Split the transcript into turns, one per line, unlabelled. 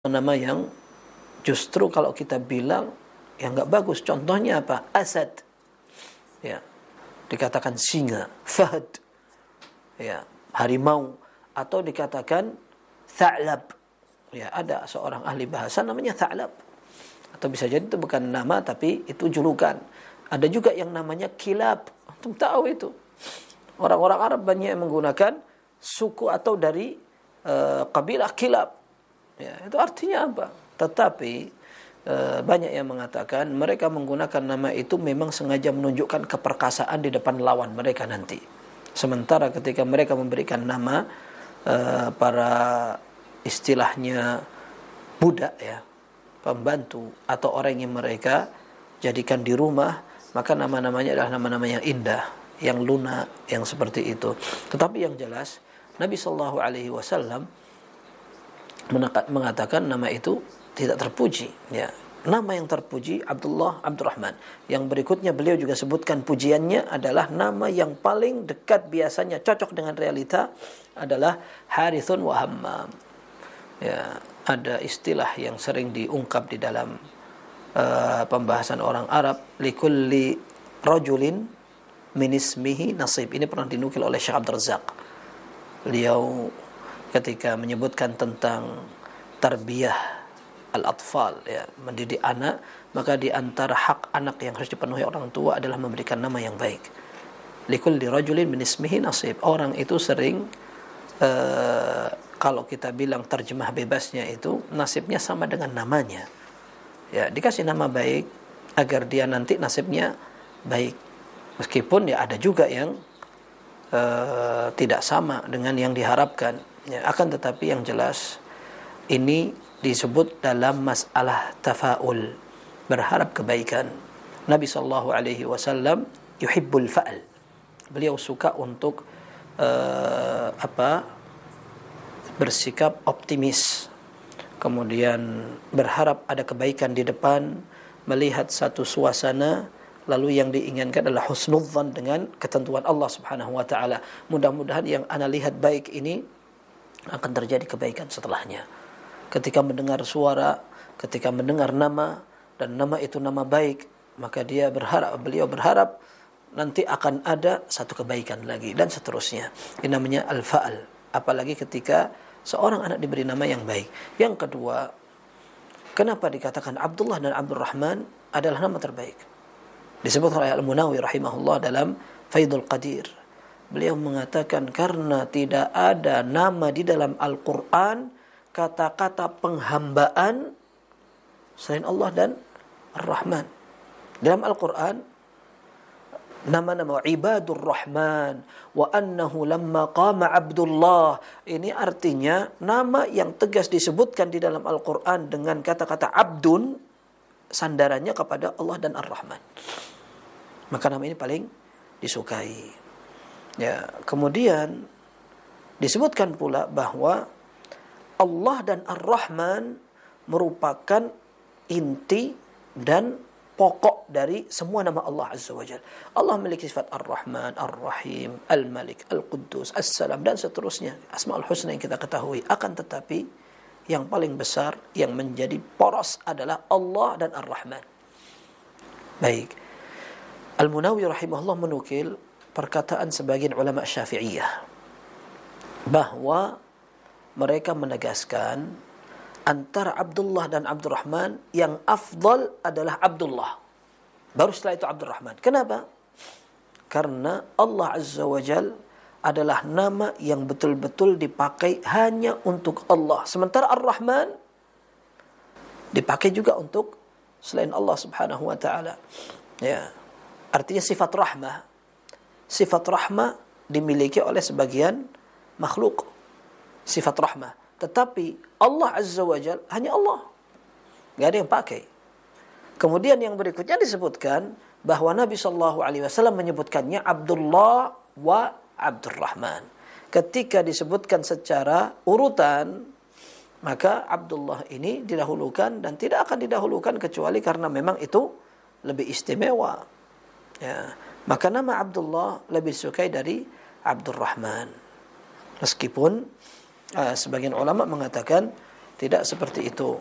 nama yang justru kalau kita bilang yang nggak bagus. Contohnya apa? Asad, ya, dikatakan singa. Fahad, ya, harimau. Atau dikatakan tha'lab, ya, ada seorang ahli bahasa namanya tha'lab. Atau bisa jadi itu bukan nama tapi itu julukan. Ada juga yang namanya kilab. Antum tahu itu. Orang-orang Arab banyak yang menggunakan suku atau dari kabilah kilab. Ya, itu artinya apa? Tetapi banyak yang mengatakan mereka menggunakan nama itu memang sengaja menunjukkan keperkasaan di depan lawan mereka nanti. Sementara ketika mereka memberikan nama para istilahnya budak, ya, pembantu atau orang yang mereka jadikan di rumah, maka nama-namanya adalah nama-nama yang indah, yang lunak, yang seperti itu. Tetapi yang jelas Nabi Shallallahu Alaihi Wasallam mengatakan nama itu tidak terpuji, ya. Nama yang terpuji Abdullah, Abdurrahman. Yang berikutnya beliau juga sebutkan pujiannya adalah nama yang paling dekat biasanya cocok dengan realita adalah Harithun wa Hammam. Ya, ada istilah yang sering diungkap di dalam pembahasan orang Arab, likulli rajulin min ismihi nasib. Ini pernah dinukil oleh Syekh Abdul Razak. Beliau ketika menyebutkan tentang tarbiyah al-atfal, ya, mendidik anak, maka di antara hak anak yang harus dipenuhi orang tua adalah memberikan nama yang baik. Likulli rajulin min ismihi nasib. Orang itu sering kalau kita bilang terjemah bebasnya itu nasibnya sama dengan namanya. Ya, dikasih nama baik agar dia nanti nasibnya baik. Meskipun ya ada juga yang tidak sama dengan yang diharapkan. Ya, akan tetapi yang jelas ini disebut dalam masalah tafaul, berharap kebaikan. Nabi sallallahu alaihi wasallam yuhibbul fa'al. Beliau suka untuk bersikap optimis. Kemudian berharap ada kebaikan di depan, melihat satu suasana, lalu yang diinginkan adalah husnudzan dengan ketentuan Allah Subhanahu wa taala. Mudah-mudahan yang ana lihat baik ini akan terjadi kebaikan setelahnya. Ketika mendengar suara, ketika mendengar nama dan nama itu nama baik, maka beliau berharap nanti akan ada satu kebaikan lagi dan seterusnya. Ini namanya al-fa'al. Apalagi ketika seorang anak diberi nama yang baik. Yang kedua, kenapa dikatakan Abdullah dan Abdurrahman adalah nama terbaik? Disebut oleh Al-Munawi rahimahullah dalam Faidul Qadir. Beliau mengatakan karena tidak ada nama di dalam Al-Quran kata-kata penghambaan selain Allah dan Ar-Rahman. Dalam Al-Quran nama-nama Ibadur Rahman wa annahu lamma qama Abdullah, ini artinya nama yang tegas disebutkan di dalam Al-Quran dengan kata-kata abdun, sandarannya kepada Allah dan Ar-Rahman. Maka nama ini paling disukai. Ya, kemudian disebutkan pula bahwa Allah dan Ar-Rahman merupakan inti dan pokok dari semua nama Allah Azza wa Jalla. Allah memiliki sifat Ar-Rahman, Ar-Rahim, Al-Malik, Al-Quddus, As-Salam dan seterusnya. Asmaul Husna yang kita ketahui. Akan tetapi yang paling besar yang menjadi poros adalah Allah dan Ar-Rahman. Baik. Al-Munawi rahimahullah menukil perkataan sebagian ulama Syafi'iyah bahwa mereka menegaskan antara Abdullah dan Abdurrahman yang afdal adalah Abdullah. Baru setelah itu Abdurrahman. Kenapa? Karena Allah Azza wa Jal adalah nama yang betul-betul dipakai hanya untuk Allah. Sementara Ar-Rahman dipakai juga untuk selain Allah Subhanahu wa taala. Ya. Artinya sifat rahmah. Sifat rahmah dimiliki oleh sebagian makhluk. Sifat rahmah. Tetapi Allah Azza wa Jal hanya Allah. Gak ada yang pakai. Kemudian yang berikutnya disebutkan bahwa Nabi Sallallahu Alaihi Wasallam menyebutkannya Abdullah wa Abdurrahman. Ketika disebutkan secara urutan, maka Abdullah ini didahulukan dan tidak akan didahulukan kecuali karena memang itu lebih istimewa. Ya. Maka nama Abdullah lebih disukai dari Abdurrahman. Meskipun sebagian ulama mengatakan Tidak seperti itu.